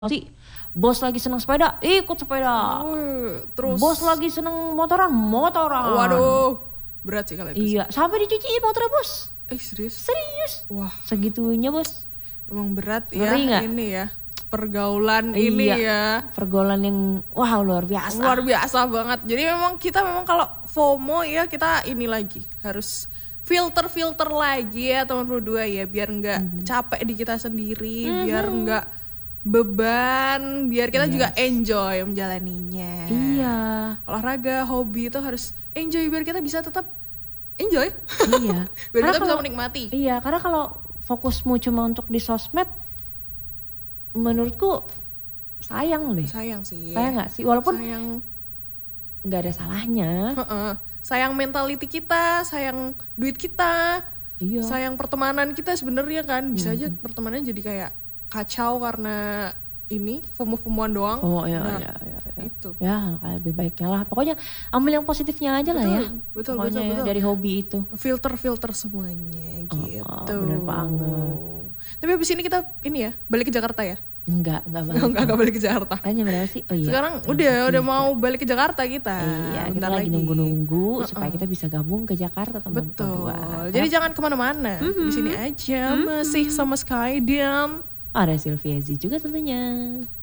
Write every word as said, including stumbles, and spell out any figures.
sih. Bos lagi seneng sepeda, ikut sepeda. Oh, terus Bos lagi seneng motoran, motoran. Waduh, berat sih kalau itu. Iya, sampai dicuci motornya bos. Eh serius? Serius. Wah, Segitunya bos. emang berat Ngeri ya nggak? ini ya. Pergaulan ini Iya. ya. Pergaulan yang wow luar biasa. Luar biasa banget. Jadi memang kita memang kalau FOMO ya kita ini lagi harus filter-filter lagi ya teman berdua ya biar nggak Mhm. capek di kita sendiri, biar nggak beban, biar kita Yes. juga enjoy menjalaninya. Iya. Olahraga, hobi itu harus enjoy biar kita bisa tetap enjoy. Iya. biar Karena kita bisa kalau- menikmati. Iya, karena kalau fokusmu cuma untuk di sosmed, menurutku sayang deh. Sayang sih. Sayang nggak sih? Walaupun Sayang. nggak ada salahnya. Heeh. Sayang mentality kita, sayang duit kita, Iya. sayang pertemanan kita sebenarnya kan. Bisa aja pertemanan jadi kayak kacau karena ini FOMO-FOMOan doang. Oh iya, Nah, iya, iya, iya. itu. Ya lebih baiknya lah. Pokoknya ambil yang positifnya aja lah ya. Betul, Pokoknya betul, ya, betul. dari hobi itu. Filter-filter semuanya gitu. oh, bener banget. Tapi abis ini kita ini ya, balik ke Jakarta ya? Enggak, enggak banget. Enggak, enggak balik ke Jakarta. Kayaknya berapa sih? Oh iya. Sekarang udah udah mau balik ke Jakarta kita. Iya, kita Bentar lagi nunggu-nunggu supaya kita bisa gabung ke Jakarta teman Betul. berdua. Jadi jangan kemana-mana. Di sini aja masih sama Sky dan ada Sylvia Z juga tentunya.